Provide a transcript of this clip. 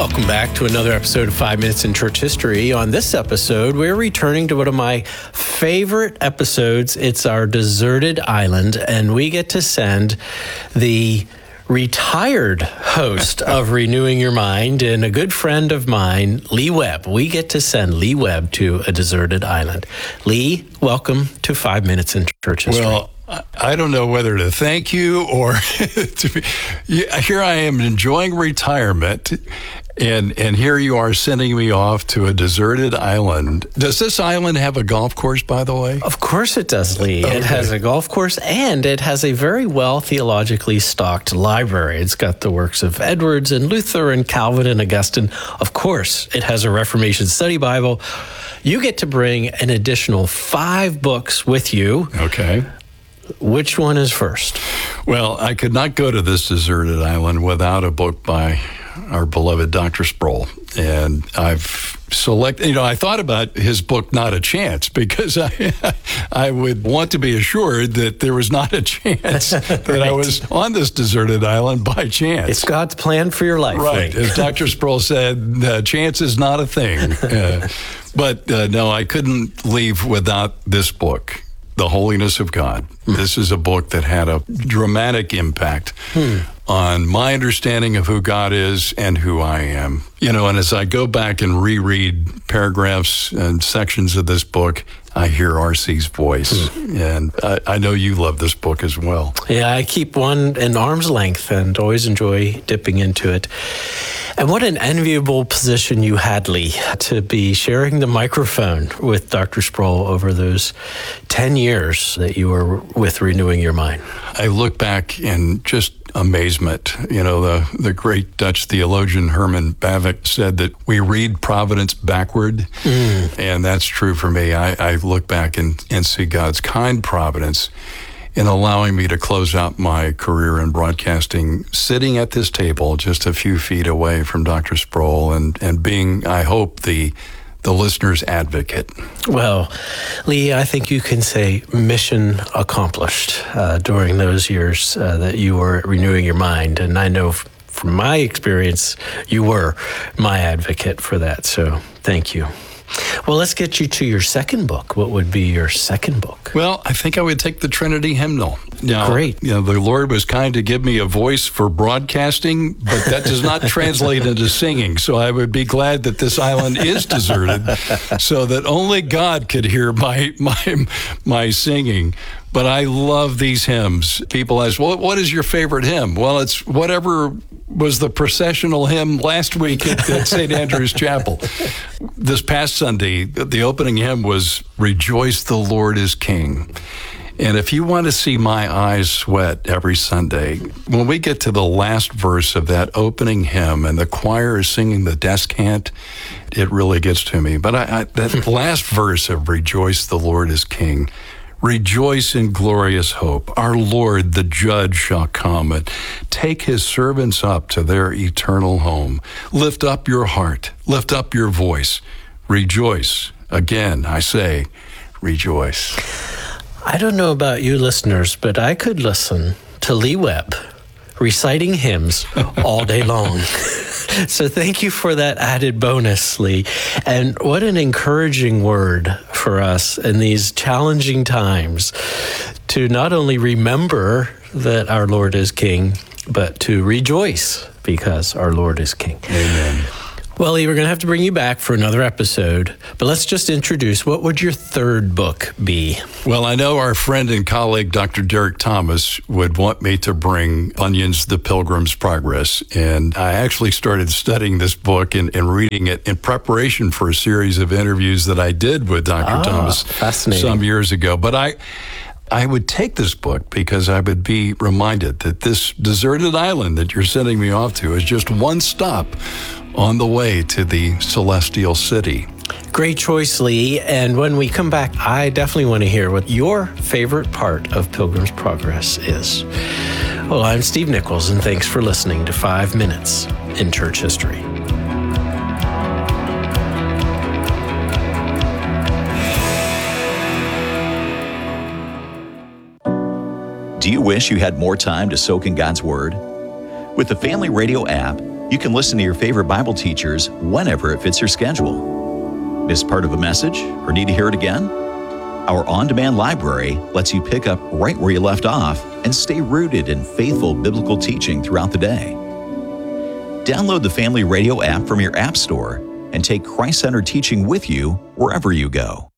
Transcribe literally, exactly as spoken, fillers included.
Welcome back to another episode of Five Minutes in Church History. On this episode, we're returning to one of my favorite episodes. It's our deserted island, and we get to send the retired host of Renewing Your Mind and a good friend of mine, Lee Webb. We get to send Lee Webb to a deserted island. Lee, welcome to Five Minutes in Church History. Well, I don't know whether to thank you or to be, here I am enjoying retirement, and and here you are sending me off to a deserted island. Does this island have a golf course, by the way? Of course it does, Lee. Okay. It has a golf course, and it has a very well theologically stocked library. It's got the works of Edwards and Luther and Calvin and Augustine. Of course, it has a Reformation study Bible. You get to bring an additional five books with you. Okay. Which one is first? Well, I could not go to this deserted island without a book by our beloved Doctor Sproul. And I've selected, you know, I thought about his book, Not a Chance, because I I would want to be assured that there was not a chance right. that I was on this deserted island by chance. It's God's plan for your life. Right. As Doctor Sproul said, uh, chance is not a thing. Uh, but uh, no, I couldn't leave without this book. The Holiness of God. This is a book that had a dramatic impact hmm. on my understanding of who God is and who I am. You know, and as I go back and reread paragraphs and sections of this book, I hear R C's voice. Hmm. And I, I know you love this book as well. Yeah, I keep one in arm's length and always enjoy dipping into it. And what an enviable position you had, Lee, to be sharing the microphone with Doctor Sproul over those ten years that you were with Renewing Your Mind. I look back in just amazement. You know, the, the great Dutch theologian Herman Bavinck said that we read Providence backward, mm. and that's true for me. I, I look back and, and see God's kind providence in allowing me to close out my career in broadcasting, sitting at this table just a few feet away from Doctor Sproul and, and being, I hope, the the listener's advocate. Well, Lee, I think you can say mission accomplished uh, during those years uh, that you were Renewing Your Mind. And I know f- from my experience, you were my advocate for that. So thank you. Well, let's get you to your second book. What would be your second book? Well, I think I would take the Trinity Hymnal. Now, Great. You know, the Lord was kind to give me a voice for broadcasting, but that does not translate into singing. So I would be glad that this island is deserted so that only God could hear my my my singing. But I love these hymns. People ask, well, what is your favorite hymn? Well, it's whatever was the processional hymn last week at, at Saint Andrew's Chapel. This past Sunday, the opening hymn was Rejoice, the Lord is King. And if you want to see my eyes sweat every Sunday, when we get to the last verse of that opening hymn and the choir is singing the descant, it really gets to me. But I, I, that last verse of Rejoice, the Lord is King, rejoice in glorious hope. Our Lord, the judge, shall come and take his servants up to their eternal home. Lift up your heart. Lift up your voice. Rejoice. Again, I say, rejoice. I don't know about you listeners, but I could listen to Lee Webb reciting hymns all day long. So thank you for that added bonus, Lee. And what an encouraging word for us in these challenging times to not only remember that our Lord is King, but to rejoice because our Lord is King. Amen. Well, Lee, we're going to have to bring you back for another episode, but let's just introduce, what would your third book be? Well, I know our friend and colleague, Doctor Derek Thomas, would want me to bring Bunyan's The Pilgrim's Progress, and I actually started studying this book and, and reading it in preparation for a series of interviews that I did with Doctor Ah, Thomas some years ago. But I... I would take this book because I would be reminded that this deserted island that you're sending me off to is just one stop on the way to the celestial city. Great choice, Lee. And when we come back, I definitely want to hear what your favorite part of Pilgrim's Progress is. Well, I'm Steve Nichols, and thanks for listening to Five Minutes in Church History. Do you wish you had more time to soak in God's Word? With the Family Radio app, You can listen to your favorite Bible teachers whenever it fits your schedule. Miss part of a message or need to hear it again? Our on-demand library lets you pick up right where you left off and stay rooted in faithful biblical teaching throughout the day. Download the Family Radio app from your app store and take Christ-centered teaching with you wherever you go.